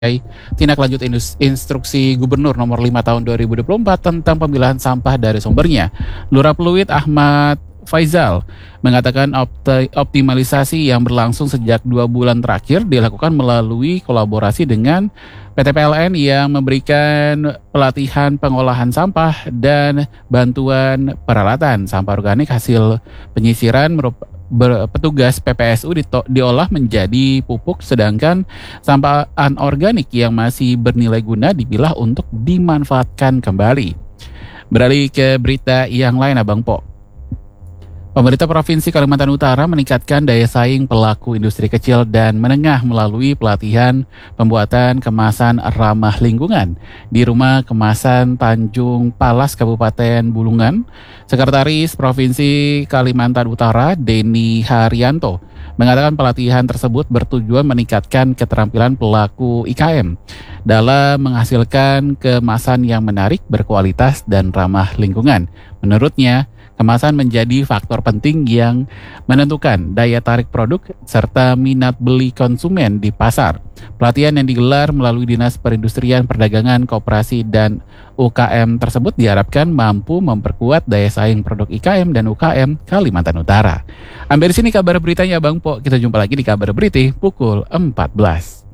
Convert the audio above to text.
tindak lanjut instruksi Gubernur nomor 5 tahun 2024 tentang pemilahan sampah dari sumbernya. Lurah Pluit Ahmad Faizal mengatakan optimalisasi yang berlangsung sejak 2 bulan terakhir dilakukan melalui kolaborasi dengan PT PLN yang memberikan pelatihan pengolahan sampah dan bantuan peralatan. Sampah organik hasil penyisiran petugas PPSU diolah menjadi pupuk, sedangkan sampah anorganik yang masih bernilai guna dipilah untuk dimanfaatkan kembali. Beralih ke berita yang lain, Abang Po. Pemerintah Provinsi Kalimantan Utara meningkatkan daya saing pelaku industri kecil dan menengah melalui pelatihan pembuatan kemasan ramah lingkungan di Rumah Kemasan Tanjung Palas, Kabupaten Bulungan. Sekretaris Provinsi Kalimantan Utara, Denny Haryanto, mengatakan pelatihan tersebut bertujuan meningkatkan keterampilan pelaku IKM dalam menghasilkan kemasan yang menarik, berkualitas, dan ramah lingkungan. Menurutnya, kemasan menjadi faktor penting yang menentukan daya tarik produk serta minat beli konsumen di pasar. Pelatihan yang digelar melalui Dinas Perindustrian, Perdagangan, Koperasi, dan UKM tersebut diharapkan mampu memperkuat daya saing produk IKM dan UKM Kalimantan Utara. Sampai di sini kabar beritanya, Bang Po. Kita jumpa lagi di kabar berita pukul 14.